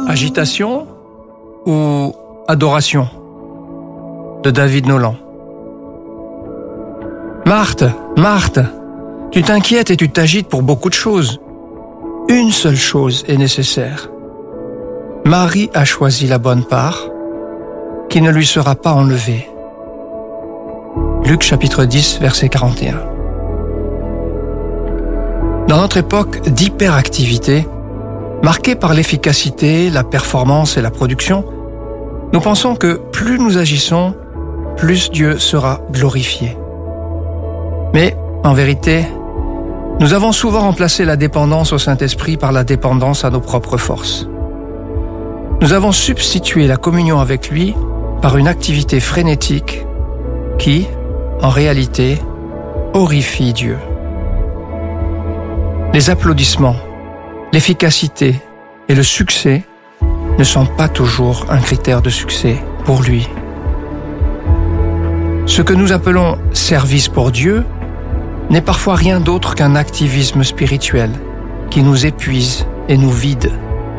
Agitation ou adoration de David Nolan. Marthe, Marthe, tu t'inquiètes et tu t'agites pour beaucoup de choses. Une seule chose est nécessaire. Marie a choisi la bonne part, qui ne lui sera pas enlevée. Luc chapitre 10, verset 41. Dans notre époque d'hyperactivité, marquée par l'efficacité, la performance et la production, nous pensons que plus nous agissons, plus Dieu sera glorifié. Mais, en vérité, nous avons souvent remplacé la dépendance au Saint-Esprit par la dépendance à nos propres forces. Nous avons substitué la communion avec lui par une activité frénétique qui, en réalité, horrifie Dieu. Les applaudissements, l'efficacité et le succès ne sont pas toujours un critère de succès pour lui. Ce que nous appelons service pour Dieu n'est parfois rien d'autre qu'un activisme spirituel qui nous épuise et nous vide.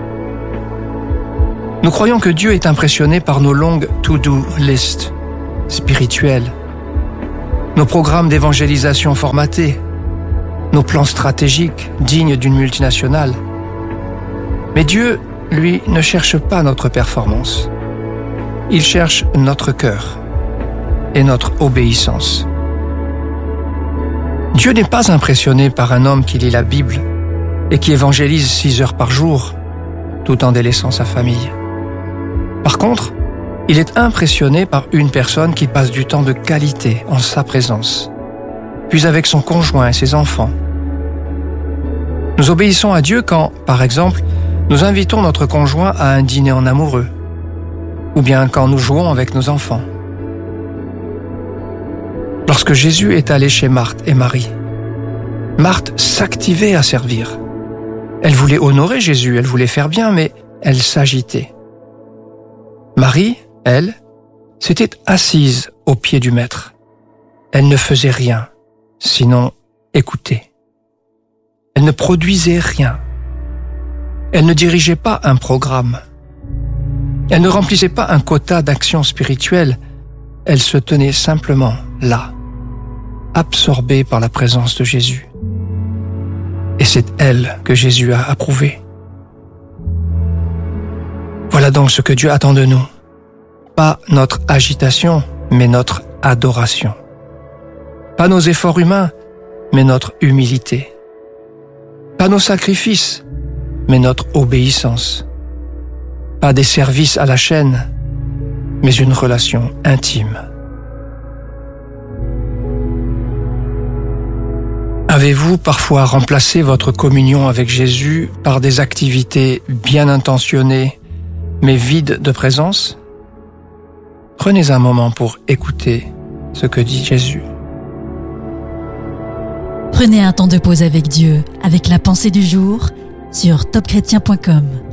Nous croyons que Dieu est impressionné par nos longues to-do lists spirituelles, nos programmes d'évangélisation formatés, nos plans stratégiques dignes d'une multinationale. Mais Dieu, lui, ne cherche pas notre performance. Il cherche notre cœur et notre obéissance. Dieu n'est pas impressionné par un homme qui lit la Bible et qui évangélise 6 heures par jour, tout en délaissant sa famille. Par contre, il est impressionné par une personne qui passe du temps de qualité en sa présence, puis avec son conjoint et ses enfants. Nous obéissons à Dieu quand, par exemple, nous invitons notre conjoint à un dîner en amoureux, ou bien quand nous jouons avec nos enfants. Lorsque Jésus est allé chez Marthe et Marie, Marthe s'activait à servir. Elle voulait honorer Jésus, elle voulait faire bien, mais elle s'agitait. Marie, elle, s'était assise au pied du Maître. Elle ne faisait rien, sinon écouter. Elle ne produisait rien. Elle ne dirigeait pas un programme. Elle ne remplissait pas un quota d'action spirituelle. Elle se tenait simplement là, absorbée par la présence de Jésus. Et c'est elle que Jésus a approuvée. Voilà donc ce que Dieu attend de nous. Pas notre agitation, mais notre adoration. Pas nos efforts humains, mais notre humilité. Pas nos sacrifices, mais notre obéissance. Pas des services à la chaîne, mais une relation intime. Avez-vous parfois remplacé votre communion avec Jésus par des activités bien intentionnées, mais vides de présence? Prenez un moment pour écouter ce que dit Jésus. Prenez un temps de pause avec Dieu, avec la pensée du jour, sur topchrétien.com.